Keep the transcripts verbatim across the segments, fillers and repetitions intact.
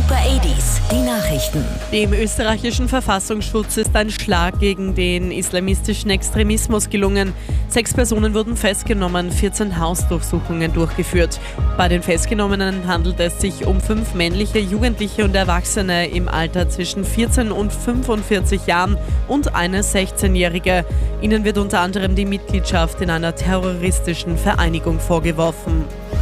Super achtziger, die Nachrichten. Dem österreichischen Verfassungsschutz ist ein Schlag gegen den islamistischen Extremismus gelungen. Sechs Personen wurden festgenommen, vierzehn Hausdurchsuchungen durchgeführt. Bei den Festgenommenen handelt es sich um fünf männliche Jugendliche und Erwachsene im Alter zwischen vierzehn und fünfundvierzig Jahren und eine sechzehnjährige. Ihnen wird unter anderem die Mitgliedschaft in einer terroristischen Vereinigung vorgeworfen.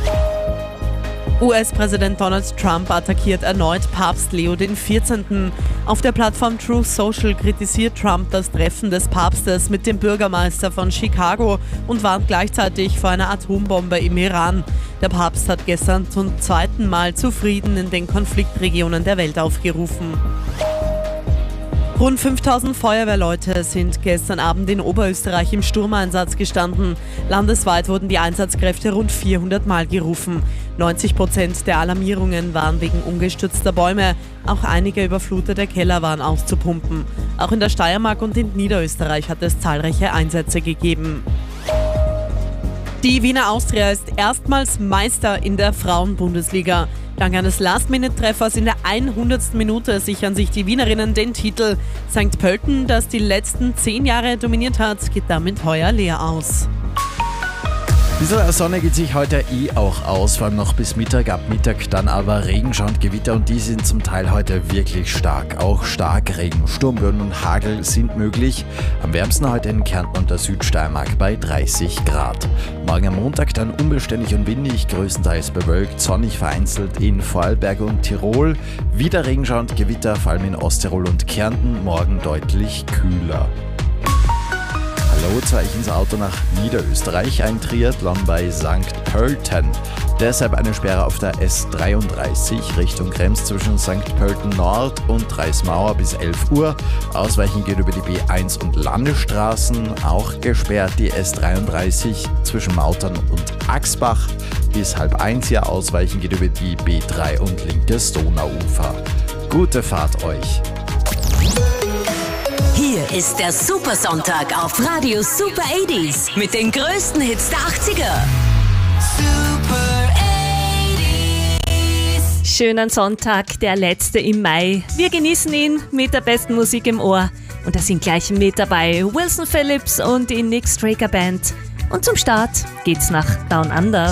U S-Präsident Donald Trump attackiert erneut Papst Leo der vierzehnten. Auf der Plattform Truth Social kritisiert Trump das Treffen des Papstes mit dem Bürgermeister von Chicago und warnt gleichzeitig vor einer Atombombe im Iran. Der Papst hat gestern zum zweiten Mal zu Frieden in den Konfliktregionen der Welt aufgerufen. Rund fünftausend Feuerwehrleute sind gestern Abend in Oberösterreich im Sturmeinsatz gestanden. Landesweit wurden die Einsatzkräfte rund vierhundert Mal gerufen. neunzig Prozent der Alarmierungen waren wegen umgestürzter Bäume. Auch einige überflutete Keller waren auszupumpen. Auch in der Steiermark und in Niederösterreich hat es zahlreiche Einsätze gegeben. Die Wiener Austria ist erstmals Meister in der Frauenbundesliga. Dank eines Last-Minute-Treffers in der hundertsten Minute sichern sich die Wienerinnen den Titel. Sankt Pölten, das die letzten zehn Jahre dominiert hat, geht damit heuer leer aus. Ein bisschen Sonne geht sich heute eh auch aus, vor allem noch bis Mittag, ab Mittag dann aber Regenschauer und Gewitter und die sind zum Teil heute wirklich stark. Auch Starkregen, Sturmböen und Hagel sind möglich. Am wärmsten heute in Kärnten und der Südsteiermark bei dreißig Grad. Morgen am Montag dann unbeständig und windig, größtenteils bewölkt, sonnig vereinzelt in Vorarlberg und Tirol. Wieder Regenschauer und Gewitter, vor allem in Osttirol und Kärnten, morgen deutlich kühler. Hallo, zeige ich ins Auto nach Niederösterreich, ein Triathlon bei Sankt Pölten. Deshalb eine Sperre auf der S dreiunddreißig Richtung Krems zwischen Sankt Pölten Nord und Dreismauer bis elf Uhr. Ausweichen geht über die B eins und Landesstraßen. Auch gesperrt die S dreiunddreißig zwischen Mautern und Axbach. Bis halb eins hier ausweichen geht über die B drei und linkes Donauufer. Gute Fahrt euch! Hier ist der Supersonntag auf Radio Super achtziger mit den größten Hits der achtziger. Super achtziger. Schönen Sonntag, der letzte im Mai. Wir genießen ihn mit der besten Musik im Ohr. Und da sind gleich mit dabei Wilson Phillips und die Nick Straker Band. Und zum Start geht's nach Down Under.